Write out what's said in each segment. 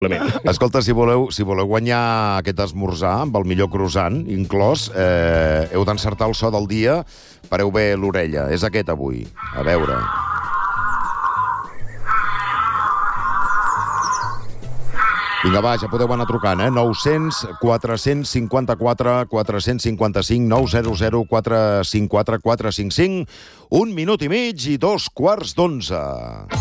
Escolta, si voleu guanyar aquest esmorzar amb el millor croissant inclòs, heu d'encertar el so del dia. Pareu bé l'orella. És aquest avui. A veure. Vinga, va, ja podeu anar trucant, 900 454 455 900 454 455. 1 minut i mig i 2:15.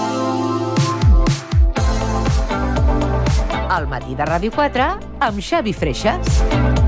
Al matí de Ràdio 4 amb Xavi Freixas.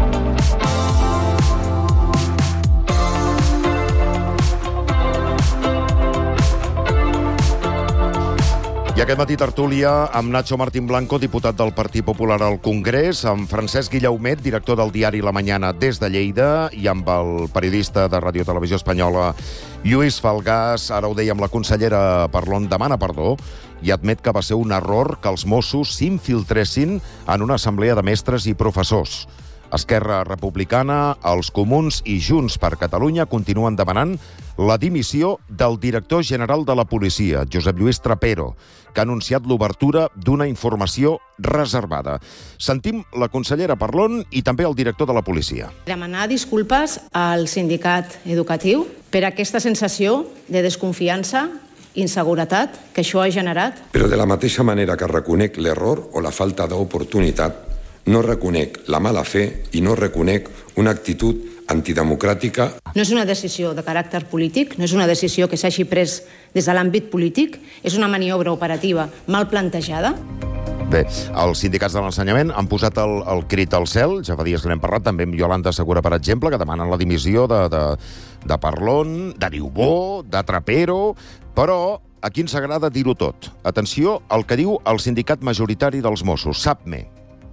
I aquest matí tertúlia amb Nacho Martín Blanco, diputat del Partit Popular al Congrés, amb Francesc Guillaumet, director del diari La Mañana des de Lleida, i amb el periodista de Ràdio Televisió Espanyola, Lluís Falgàs. Ara ho dèiem, la consellera Parlon demana perdó i admet que va ser un error que els Mossos s'infiltressin en una assemblea de mestres i professors. Esquerra Republicana, els Comuns i Junts per Catalunya continuen demanant la dimissió del director general de la policia, Josep Lluís Trapero, que ha anunciat l'obertura d'una informació reservada. Sentim la consellera Parlon i també el director de la policia. Demanar disculpes al sindicat educatiu per aquesta sensació de desconfiança, inseguretat que això ha generat. Però de la mateixa manera que reconec l'error o la falta d'oportunitat, no reconec la mala fe i no reconec una actitud antidemocràtica. No és una decisió de caràcter polític, no és una decisió que s'hagi pres des de l'àmbit polític, és una maniobra operativa mal plantejada. Bé, els sindicats de l'ensenyament han posat el crit al cel, ja fa dies que n'hem parlat, també amb Iolanda Segura, per exemple, que demanen la dimissió de Parlon, de Niubó, de Trapero, però aquí ens agrada dir-ho tot. Atenció al que diu el sindicat majoritari dels Mossos, SAPME.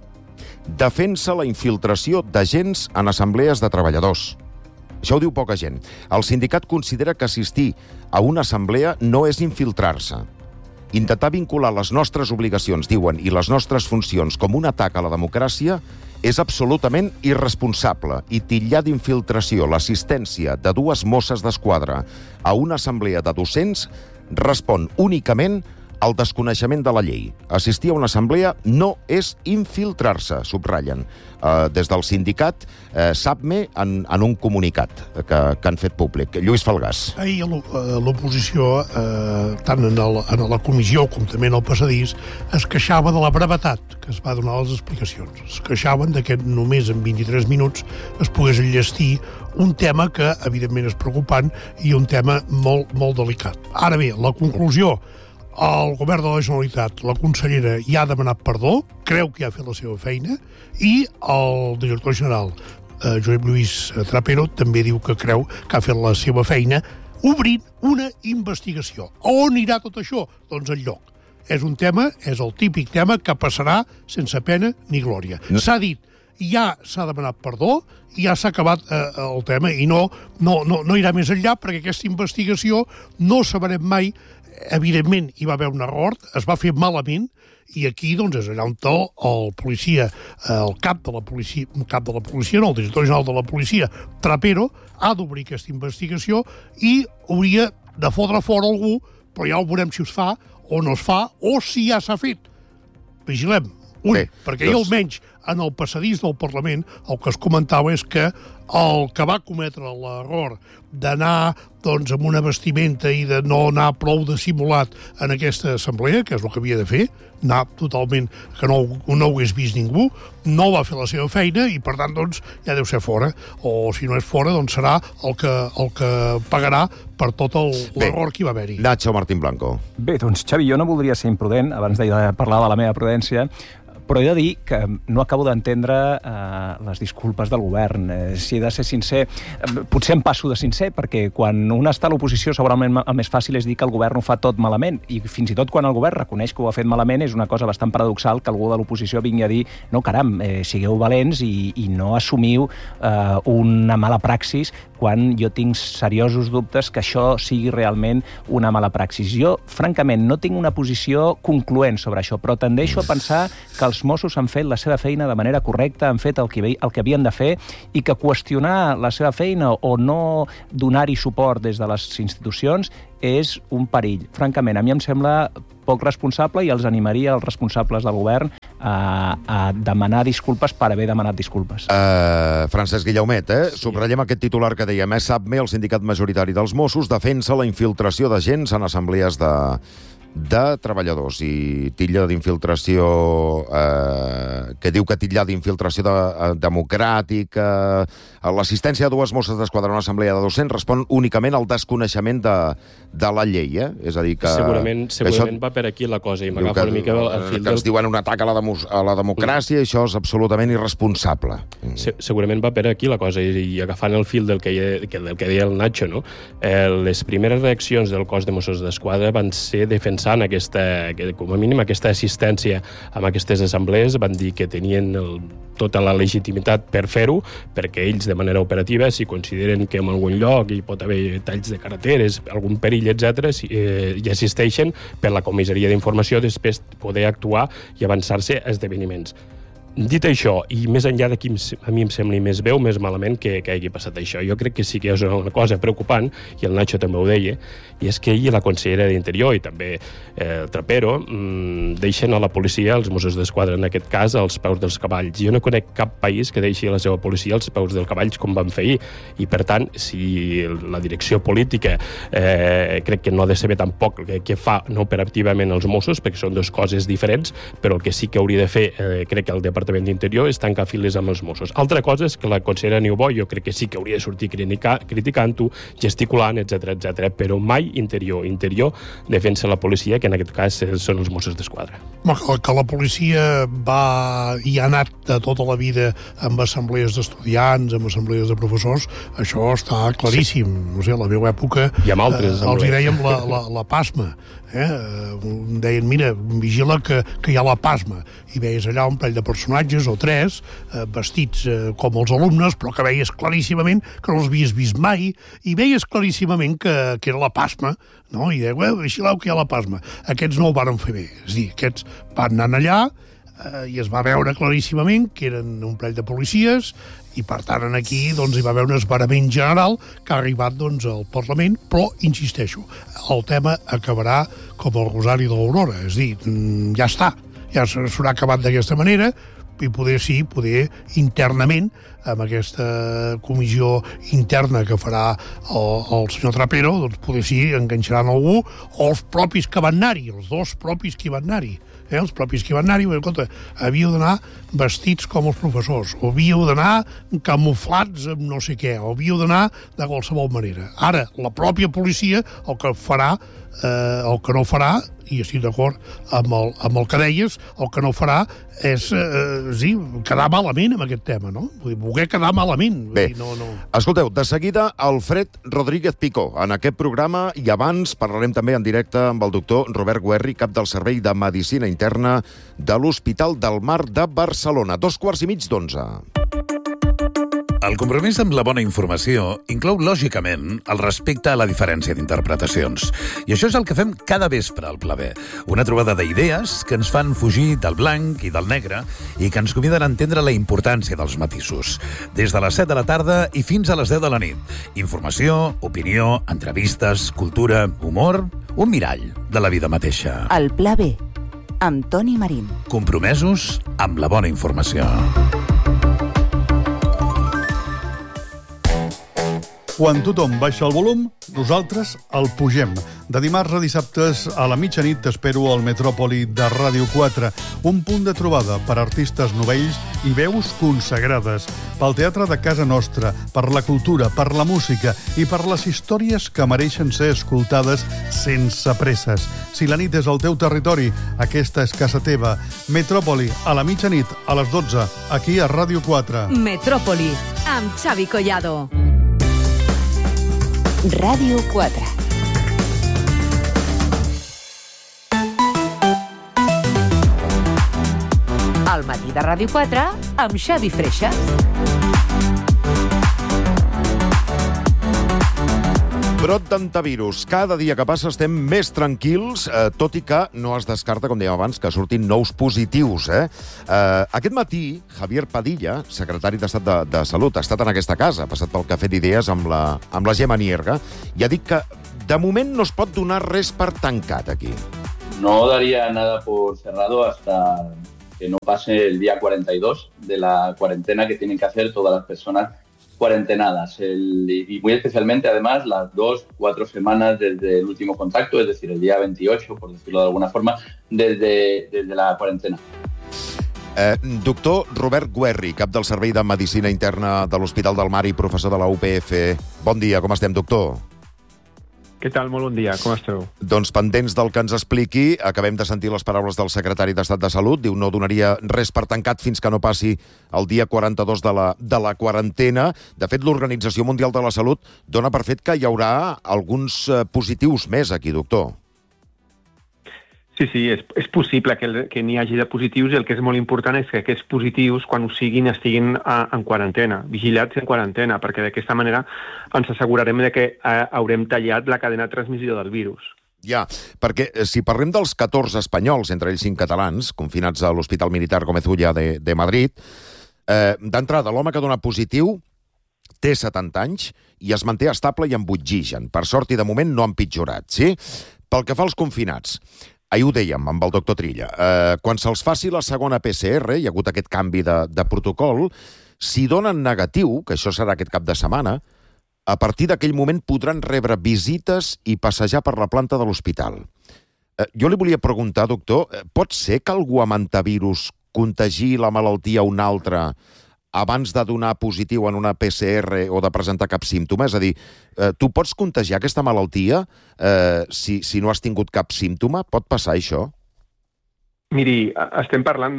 Defensa la infiltració d'agents en assemblees de treballadors. Això ho diu poca gent. El sindicat considera que assistir a una assemblea no és infiltrar-se. Intentar vincular les nostres obligacions, diuen, i les nostres funcions com un atac a la democràcia és absolutament irresponsable i titllar d'infiltració l'assistència de 2 Mosses d'Esquadra a una assemblea de docents respon únicament al desconeixement de la llei. Assistir a una assemblea no és infiltrar-se, subratllen des del sindicat SAPME en un comunicat que han fet públic. Lluís Falgàs. Ahir l'oposició, tant en la comissió com també en el passadís, es queixava de la brevetat que es va donar a les explicacions. Es queixaven que només en 23 minuts es pogués enllestir un tema que, evidentment, és preocupant i un tema molt, molt delicat. Ara bé, la conclusió: el govern de la Generalitat, la consellera, ja ha demanat perdó, creu que ja ha fet la seva feina, i el director general, Josep Lluís Trapero, també diu que creu que ha fet la seva feina, obrint una investigació. On irà tot això? Doncs enlloc. És un tema, és el típic tema que passarà sense pena ni glòria. S'ha dit, ja s'ha demanat perdó, ja s'ha acabat el tema, i no irà més enllà, perquè aquesta investigació no sabrem mai. Evidentment, hi va haver un error, es va fer malament, i aquí doncs, és allà on el policia, el cap de la policia, no, el director general de la policia, Trapero, ha d'obrir aquesta investigació i hauria de fotre fora algú, però ja ho veurem si es fa o no es fa, o si ja s'ha fet. Vigilem. Perquè almenys en el passadís del Parlament el que es comentava és que el que va cometre l'error d'anar amb una vestimenta i de no anar prou dissimulat en aquesta assemblea, que és el que havia de fer, anar totalment que no ho hagués vist ningú, no va fer la seva feina i, per tant, ja deu ser fora. O, si no és fora, serà el que pagarà per tot l'error que hi va haver-hi. Nacho Martín Blanco. Bé, Xavi, jo no voldria ser imprudent, abans de parlar de la meva prudència, però he de dir que no acabo d'entendre les disculpes del govern. Si he de ser sincer, potser em passo de sincer, perquè quan un està a l'oposició segurament el més fàcil és dir que el govern ho fa tot malament, i fins i tot quan el govern reconeix que ho ha fet malament és una cosa bastant paradoxal que algú de l'oposició vingui a dir no, caram, sigueu valents i no assumiu una mala praxis quan jo tinc seriosos dubtes que això sigui realment una mala praxis. Jo, francament, no tinc una posició concloent sobre això, però tendeixo a pensar que els Mossos han fet la seva feina de manera correcta, han fet el que havien de fer, i que qüestionar la seva feina o no donar-hi suport des de les institucions és un perill. Francament, a mi em sembla poc responsable i els animaria els responsables del govern a demanar disculpes per haver demanat disculpes. Francesc Guillaumet, subratllem aquest titular que dèiem. SAPME, el sindicat majoritari dels Mossos, defensa la infiltració d'agents en assemblees de treballadors i titlla d'infiltració que diu que titlla d'infiltració democràtica. L'assistència de dues Mosses d'Esquadra a una assemblea de docents respon únicament al desconeixement de la llei, És a dir, que... Segurament va per aquí la cosa, i m'agafa una mica el fil que ens diuen un atac a la democràcia, això és absolutament irresponsable. Segurament va per aquí la cosa, i agafant el fil del que deia el Nacho, no? Les primeres reaccions del cos de Mossos d'Esquadra van ser defensant com a mínim aquesta assistència a aquestes assemblees, van dir que tenien tota la legitimitat per fer-ho, perquè ells de manera operativa, si consideren que en algun lloc hi pot haver talls de carreteres, algun perill, etc., hi assisteixen per la comissaria d'informació, després poder actuar i avançar-se a esdeveniments. Dit això, i més enllà de qui a mi em sembli més bé o més malament que hagi passat això, jo crec que sí que és una cosa preocupant, i el Nacho també ho deia, i és que ahir la consellera d'Interior i també Trapero deixen a la policia, els Mossos d'Esquadra en aquest cas, als peus dels cavalls. Jo no conec cap país que deixi la seva policia als peus dels cavalls com van fer ahir, i per tant, si la direcció política crec que no ha de saber tampoc què fa no operativament els Mossos, perquè són dues coses diferents, però el que sí que hauria de fer, crec que el Departament d'Interior, és tancar files amb els Mossos. Altra cosa és que la consellera Niubó jo crec que sí que hauria de sortir criticant-ho, gesticulant, etc., però mai Interior defensa la policia, que en aquest cas són els Mossos d'Esquadra. Que la policia hi ha anat de tota la vida amb assemblees d'estudiants, amb assemblees de professors, això està claríssim. No sé, a la meva època i amb altres els hi dèiem la PASMA. Deien, mira, vigila que hi ha la PASMA, i veies allà un parell de personatges o tres vestits com els alumnes, però que veies claríssimament que no els havies vist mai, i veies claríssimament que era la PASMA, no? I deien, vigileu que hi ha la PASMA. Aquests no ho varen fer bé, és a dir, aquests van anar allà i es va veure claríssimament que eren un parell de policies, i per tant aquí hi va haver un esverament general que ha arribat al Parlament, però insisteixo, el tema acabarà com el Rosari de l'Aurora, és a dir, ja està, ja s'haurà acabat d'aquesta manera, i poder internament, amb aquesta comissió interna que farà el senyor Trapero, poder enganxaran algú, o els propis que van anar-hi, els dos propis que van anar-hi. Els propis que van anar-hi, escolta, havíeu d'anar vestits com els professors, o havíeu d'anar camuflats amb no sé què, o havíeu d'anar de qualsevol manera. Ara, la pròpia policia el que farà, el que no farà, i estic d'acord amb el que deies, el que no farà és quedar malament amb aquest tema, no? Vull dir, voler quedar malament. Bé, escolteu, de seguida Alfred Rodríguez Picó en aquest programa, i abans parlarem també en directe amb el doctor Robert Guerri, cap del Servei de Medicina Interna de l'Hospital del Mar de Barcelona. 2:45. El compromís amb la bona informació inclou, lògicament, el respecte a la diferència d'interpretacions. I això és el que fem cada vespre al Pla B. Una trobada d'idees que ens fan fugir del blanc i del negre i que ens conviden a entendre la importància dels matisos. Des de les 7 de la tarda i fins a les 10 de la nit. Informació, opinió, entrevistes, cultura, humor, un mirall de la vida mateixa. El Pla B, amb Toni Marín. Compromesos amb la bona informació. Quan tothom baixa el volum, nosaltres el pugem. De dimarts a dissabtes a la mitjanit t'espero al Metròpoli de Ràdio 4, un punt de trobada per artistes novells i veus consagrades, pel teatre de casa nostra, per la cultura, per la música i per les històries que mereixen ser escoltades sense presses. Si la nit és el teu territori, aquesta és casa teva. Metròpoli, a la mitjanit, a les 12, aquí a Ràdio 4. Metròpoli, amb Xavi Collado. Ràdio 4. Al matí de Ràdio 4 amb Xavi Freixas. Brot d'antivirus. Cada dia que passa estem més tranquils, tot i que no es descarta, com dèiem abans, que surtin nous positius. Aquest matí, Javier Padilla, secretari d'Estat de Salut, ha estat en aquesta casa, ha passat pel Cafè d'Idees amb la Gemma Nierga, i ha dit que de moment no es pot donar res per tancat aquí. no daría nada por cerrado hasta que no pase el día 42 de la cuarentena que tienen que hacer todas las personas cuarentenadas. Y muy especialmente, además, las 2-4 semanas desde el último contacto, es decir, el día 28, por decirlo de alguna forma, desde la cuarentena. Doctor Robert Guerri, cap del Servei de Medicina Interna de l'Hospital del Mar i professor de la UPF. Bon dia, com estem, doctor? Què tal? Molt bon dia, com esteu? Doncs pendents del que ens expliqui, acabem de sentir les paraules del secretari d'Estat de Salut. Diu, no donaria res per tancat fins que no passi el dia 42 de la quarantena. De fet, l'Organització Mundial de la Salut dona per fet que hi haurà alguns positius més aquí, doctor. Sí, és possible que n'hi hagi de positius i el que és molt important és que aquests positius, quan ho siguin, estiguin en quarantena, vigilats en quarantena, perquè d'aquesta manera ens assegurarem que haurem tallat la cadena de transmissió del virus. Ja, perquè si parlem dels 14 espanyols, entre ells 5 catalans, confinats a l'Hospital Militar Gómez Ulla de Madrid, d'entrada, l'home que dona positiu té 70 anys i es manté estable i amb oxigen. Per sort i de moment no ha empitjorat, sí? Pel que fa als confinats, ahir ho dèiem amb el doctor Trilla, quan se'ls faci la segona PCR, hi ha hagut aquest canvi de protocol, si donen negatiu, que això serà aquest cap de setmana, a partir d'aquell moment podran rebre visites i passejar per la planta de l'hospital. Jo li volia preguntar, doctor, pot ser que algú amb antivirus contagi la malaltia a un altre abans de donar positiu en una PCR o de presentar cap símptoma? És a dir, tu pots contagiar aquesta malaltia si no has tingut cap símptoma? Pot passar això? Miri, estem parlant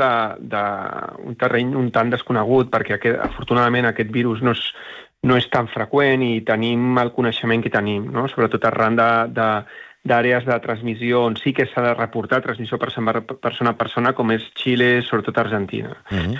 d'un terreny un tant desconegut, perquè afortunadament aquest virus no és tan freqüent i tenim el coneixement que tenim, no? Sobretot arran d'àrees de transmissió on sí que s'ha de reportar transmissió persona a persona, com és Xile, sobretot Argentina.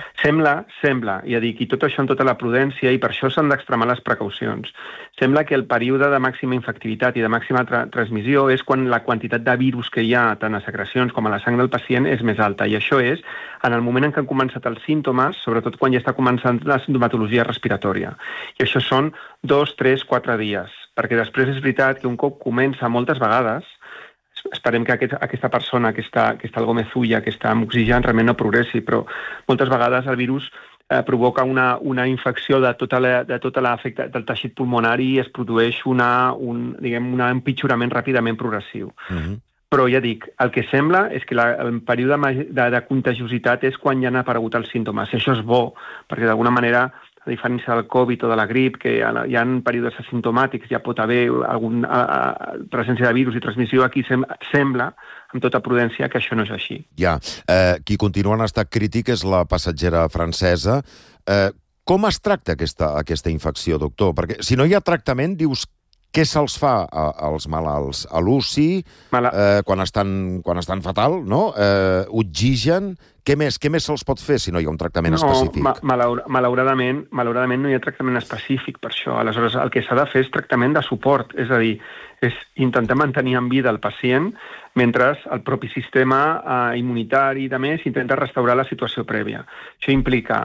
Sembla, ja dic, i tot això amb tota la prudència, i per això s'han d'extremar les precaucions, sembla que el període de màxima infectivitat i de màxima transmissió és quan la quantitat de virus que hi ha tant a secrecions com a la sang del pacient és més alta, i això és en el moment en què han començat els símptomes, sobretot quan ja està començant la sintomatologia respiratòria. I això són 2, 3, 4 dies, perquè després és veritat que un cop comença moltes vegades, esperem que aquesta persona que està al Gómez Ulla, que està amb oxigen, realment no progressi, però moltes vegades el virus provoca una infecció de tota l'efecte del teixit pulmonari i es produeix un empitjorament ràpidament progressiu. Però ja dic, el que sembla és que el període de contagiositat és quan ja han aparegut els símptomes. I això és bo, perquè d'alguna manera, a diferència del Covid o de la grip, que hi ha períodes asimptomàtics, ja pot haver alguna presència de virus i transmissió, aquí sembla, amb tota prudència, que això no és així. Ja, qui continua en estat crític és la passatgera francesa. Com es tracta aquesta infecció, doctor? Perquè si no hi ha tractament, dius, què se'ls fa als malalts? A l'UCI, quan estan fatal, no? Oxigen. Què més se'ls pot fer si no hi ha un tractament específic? Malauradament no hi ha tractament específic per això. Aleshores, el que s'ha de fer és tractament de suport, és a dir, és intentar mantenir en vida el pacient mentre el propi sistema immunitari i de més intenta restaurar la situació prèvia. Això implica,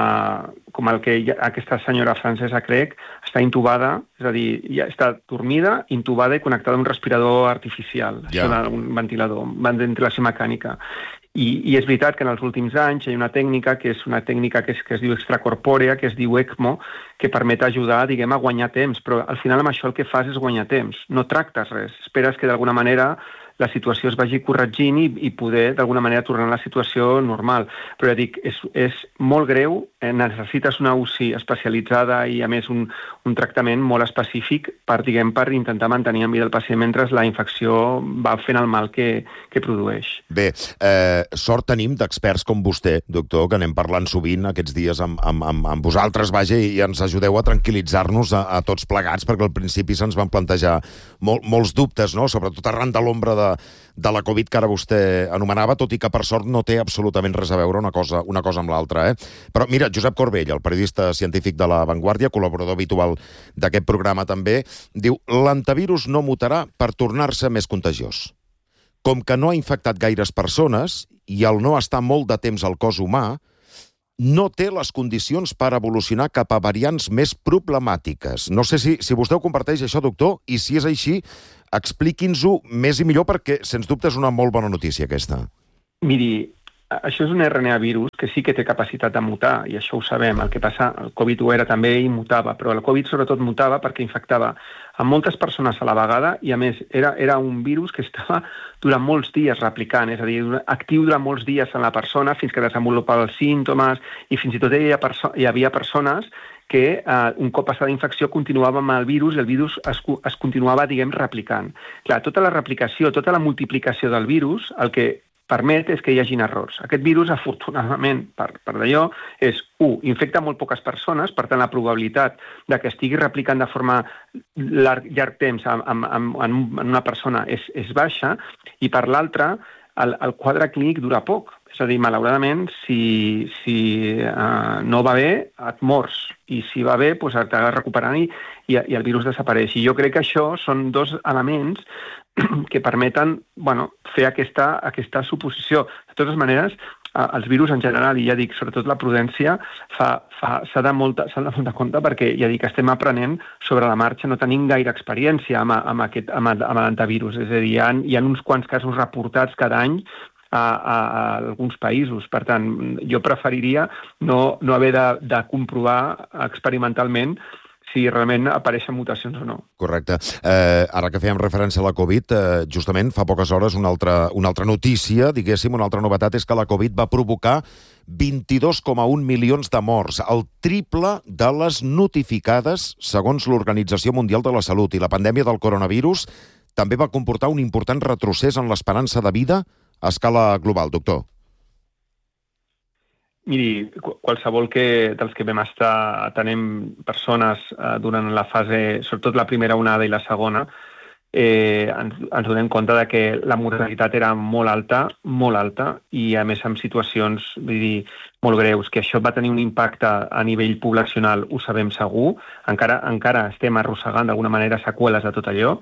com el que aquesta senyora francesa crec, està intubada, és a dir, ja està dormida, intubada i connectada a un respirador artificial, un ventilador, ventilació mecànica. I és veritat que en els últims anys hi ha una tècnica que es diu extracorpòrea, que es diu ECMO, que permet ajudar, diguem, a guanyar temps, però al final amb això el que fas és guanyar temps. No tractes res, esperes que d'alguna manera la situació es vagi corregint i poder d'alguna manera tornar a la situació normal. Però ja dic, és molt greu, necessites una UCI especialitzada i a més un tractament molt específic per intentar mantenir en vida el pacient mentre la infecció va fent el mal que produeix. Bé, sort tenim d'experts com vostè, doctor, que anem parlant sovint aquests dies amb vosaltres, vaja, i ens ajudeu a tranquil·litzar-nos a tots plegats, perquè al principi se'ns van plantejar molts dubtes, no? Sobretot arran de l'ombra de la Covid que ara vostè anomenava, tot i que per sort no té absolutament res a veure una cosa amb l'altra. Però mira, Josep Corbell, el periodista científic de La Vanguardia, col·laborador habitual d'aquest programa també, diu: l'antivirus no mutarà per tornar-se més contagiós. Com que no ha infectat gaires persones i al no estar molt de temps al cos humà, no té les condicions per evolucionar cap a variants més problemàtiques. No sé si vostè ho comparteix, això, doctor, i si és així, expliqui'ns-ho més i millor, perquè, sens dubte, és una molt bona notícia, aquesta. Miri, això és un RNA virus que sí que té capacitat de mutar, i això ho sabem. El que passa, el Covid ho era també i mutava, però el Covid sobretot mutava perquè infectava a moltes persones a la vegada i, a més, era un virus que estava durant molts dies replicant, és a dir, actiu durant molts dies en la persona fins que desenvolupava els símptomes i fins i tot hi havia persones que un cop passada infecció continuava amb el virus i el virus es continuava, diguem, replicant. Clar, tota la replicació, tota la multiplicació del virus, el que permet és que hi hagin errors. Aquest virus, afortunadament, per d'allò, és, infecta molt poques persones, per tant, la probabilitat de que estigui replicant de forma llarg temps en una persona és baixa, i per l'altra, el quadre clínic dura poc. És a dir, malauradament, si no va bé, et mors, i si va bé, t'has de recuperar i el virus desapareix. I jo crec que això són dos elements que permeten fer aquesta suposició. De totes maneres, els virus en general, i ja dic, sobretot la prudència, s'ha de molt de compte perquè, ja dic, estem aprenent sobre la marxa, no tenim gaire experiència amb l'antivirus. És a dir, hi ha uns quants casos reportats cada any a alguns països. Per tant, jo preferiria no haver de comprovar experimentalment si realment apareixen mutacions o no. Correcte. Ara que fèiem referència a la Covid, justament fa poques hores una altra notícia, diguéssim, una altra novetat, és que la Covid va provocar 22,1 milions de morts, el triple de les notificades segons l'Organització Mundial de la Salut. I la pandèmia del coronavirus també va comportar un important retrocés en l'esperança de vida a escala global, doctor. Miri, qualsevol dels que vam estar atenent persones durant la fase, sobretot la primera onada i la segona, ens donem compte de que la mortalitat era molt alta, i a més amb situacions, molt greus, que això va tenir un impacte a nivell poblacional, ho sabem segur, encara estem arrossegant d'alguna manera seqüeles de tot allò,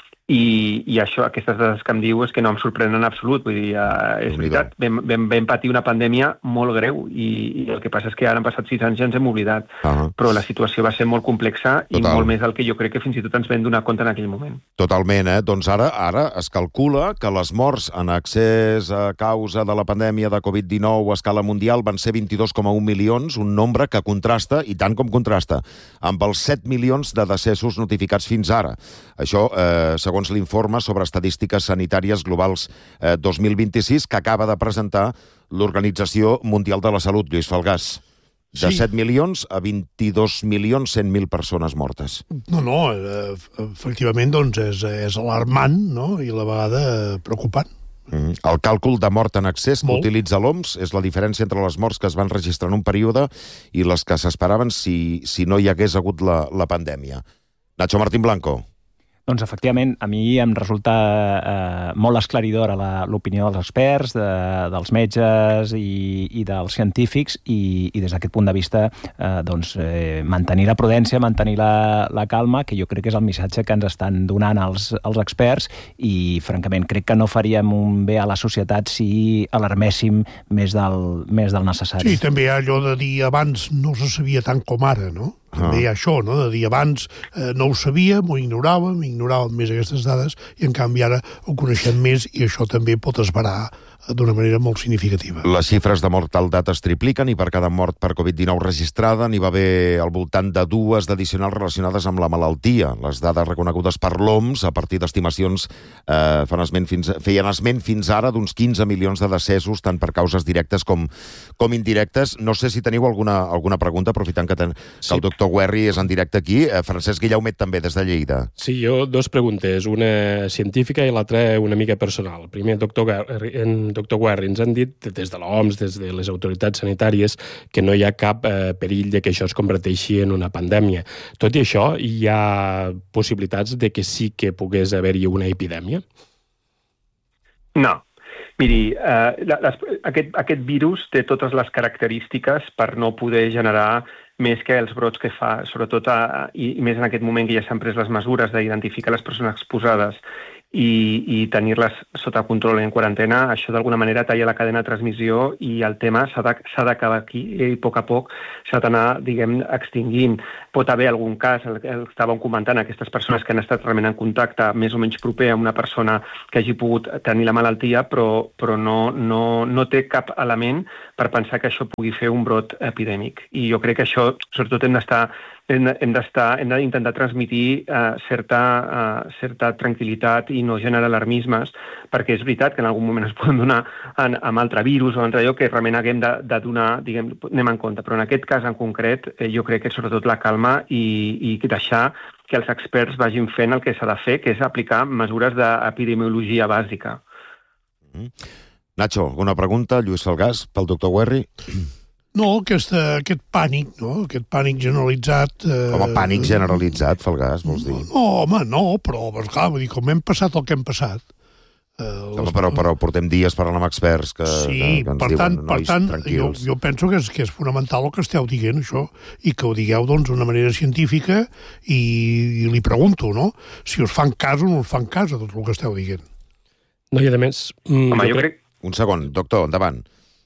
i això, aquestes dades que em diu és que no em sorprenen en absolut. Vull dir, és veritat, vam patir una pandèmia molt greu i el que passa és que ara han passat 6 anys i ens hem oblidat. Però la situació va ser molt complexa i molt més del que jo crec que fins i tot ens vam donar compte en aquell moment. Totalment, Doncs ara es calcula que les morts en accés a causa de la pandèmia de Covid-19 a escala mundial van ser 22,1 milions, un nombre que contrasta, i tant com contrasta, amb els 7 milions de decessos notificats fins ara. Això, segons l'informe sobre estadístiques sanitàries globals 2026 que acaba de presentar l'Organització Mundial de la Salut, Lluís Falgàs. De 7 milions a 22.100.000 persones mortes. No, efectivament, doncs, és alarmant, no?, i a la vegada preocupant. El càlcul de mort en excés que utilitza l'OMS és la diferència entre les morts que es van registrar en un període i les que s'esperaven si no hi hagués hagut la pandèmia. Nacho Martín Blanco. Doncs, efectivament, a mi em resulta molt esclaridora l'opinió dels experts, dels metges i dels científics, i des d'aquest punt de vista mantenir la prudència, mantenir la calma, que jo crec que és el missatge que ens estan donant els experts, i francament crec que no faríem un bé a la societat si alarméssim més del necessari. Sí, també hi ha allò de dir abans no se sabia tant com ara, no? També hi ha això, no?, de dir abans no ho sabíem, ho ignoràvem més aquestes dades, i en canvi ara ho coneixem més, i això també pot esverar d'una manera molt significativa. Les xifres de mortaldat es tripliquen i per cada mort per Covid-19 registrada n'hi va haver al voltant de 2 d'addicionals relacionades amb la malaltia. Les dades reconegudes per l'OMS, a partir d'estimacions, feien esment fins ara d'uns 15 milions de decessos, tant per causes directes com indirectes. No sé si teniu alguna pregunta, aprofitant que el doctor Guerri és en directe aquí. Francesc Guillaumet també, des de Lleida. Sí, jo 2 preguntes, una científica i l'altra una mica personal. Primer, doctor Guerri, ens han dit des de l'OMS, des de les autoritats sanitàries, que no hi ha cap perill de que això es converteixi en una pandèmia. Tot i això, hi ha possibilitats de que sí que pogués haver-hi una epidèmia? No. Miri, aquest virus té totes les característiques per no poder generar més que els brots que fa, sobretot i més en aquest moment que ja s'han pres les mesures d'identificar les persones exposades i tenir-les sota control en quarantena, això d'alguna manera talla la cadena de transmissió i el tema s'ha d'acabar aquí i a poc s'ha d'anar, diguem, extingint. Pot haver algun cas, el que estàvem comentant, aquestes persones que han estat realment en contacte més o menys proper a una persona que hagi pogut tenir la malaltia, però no té cap element per pensar que això pugui fer un brot epidèmic. I jo crec que això, sobretot, hem d'intentar transmitir certa tranquil·litat i no generar alarmismes, perquè és veritat que en algun moment es poden donar amb altre virus o altre allò que realment haguem de donar, diguem, anem en compte. Però en aquest cas en concret jo crec que sobretot la calma i deixar que els experts vagin fent el que s'ha de fer, que és aplicar mesures d'epidemiologia bàsica. Nacho, alguna pregunta? Lluís Falgàs, pel doctor Guerri? No, aquest pànic, no? Aquest pànic generalitzat... Com a pànic generalitzat, Falgàs, vols dir? No, home, no, però, clar, vull dir, com hem passat el que hem passat... Però portem dies parlant amb experts que ens diuen, nois, tranquils. Jo penso que és fonamental el que esteu dient, això, i que ho digueu d'una manera científica i li pregunto, no? Si us fan cas o no us fan cas a tot el que esteu dient. No, i a més... jo crec... Un segon, doctor, endavant.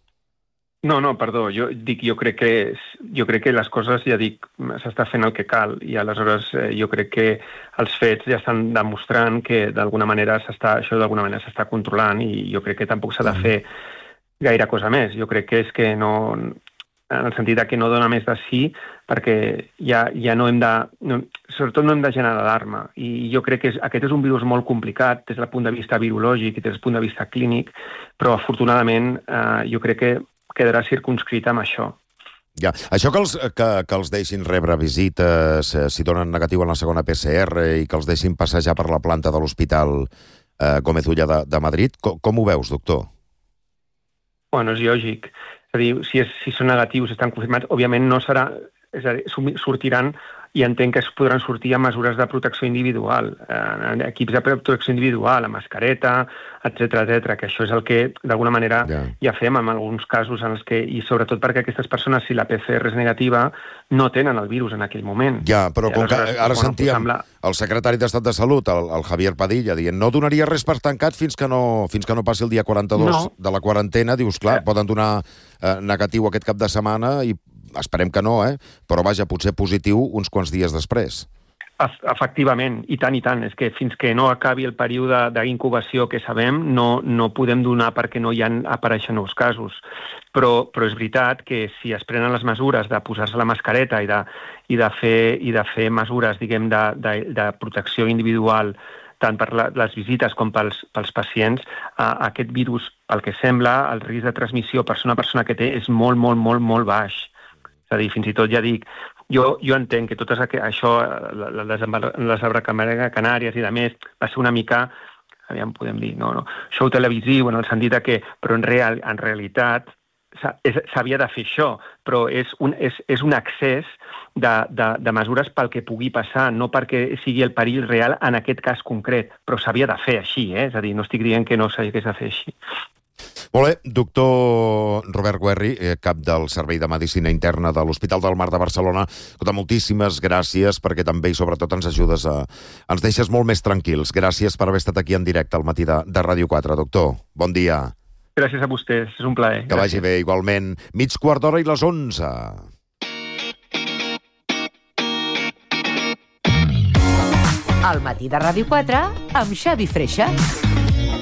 No, perdó, jo crec que les coses, ja dic, s'està fent el que cal i aleshores jo crec que els fets ja estan demostrant que d'alguna manera s'està controlant i jo crec que tampoc s'ha de fer gaire cosa més. Jo crec que és que no, en el sentit que no dona més de sí, perquè ja no hem de... sobretot no hem de generar alarma. I jo crec que aquest és un virus molt complicat des del punt de vista virològic i des del punt de vista clínic, però afortunadament jo crec que quedarà circunscrit amb això. Ja. Això que els deixin rebre visites, si donen negatiu en la segona PCR i que els deixin passejar per la planta de l'Hospital Gómez Ulla de Madrid, com ho veus, doctor? Bueno, és lògic. És a dir, si són negatius, estan confirmats, òbviament no serà... És a dir, sortiran i entenc que es podran sortir amb mesures de protecció individual, equips de protecció individual, amb mascareta, etc, que això és el que, d'alguna manera, ja fem en alguns casos en els que, i sobretot perquè aquestes persones, si la PCR és negativa, no tenen el virus en aquell moment. Ja, però com que ara sentíem el secretari d'Estat de Salut, el Javier Padilla, dient no donaria res per tancat fins que no passi el dia 42 de la quarantena, dius, clar, poden donar negatiu aquest cap de setmana i esperem que no, però vaja, potser positiu uns quants dies després. Efectivament, i tant. És que fins que no acabi el període d'incubació que sabem, no podem donar perquè no hi apareixen nous casos. Però és veritat que si es prenen les mesures de posar-se la mascareta i de fer mesures, diguem, de protecció individual, tant per les visites com pels pacients, aquest virus, pel que sembla, el risc de transmissió per una persona que té és molt, molt, molt, molt baix. És a dir, fins i tot ja dic, jo entenc que tot això, les abracamera Canàries i de més, va ser una mica, aviam, podem dir, show televisiu, en el sentit que, però en realitat s'havia de fer això, però és un excés de mesures pel que pugui passar, no perquè sigui el perill real en aquest cas concret, però s'havia de fer així, és a dir, no estic dient que no s'hagués de fer així. Molt bé, doctor Robert Guerri, cap del Servei de Medicina Interna de l'Hospital del Mar de Barcelona. Moltíssimes gràcies perquè també i sobretot ens ajudes ens deixes molt més tranquils. Gràcies per haver estat aquí en directe al matí de Ràdio 4, doctor. Bon dia. Gràcies a vostès, és un plaer. Que vagi bé, igualment. 12:15 i les 11. Al matí de Ràdio 4 amb Xavi Freixa.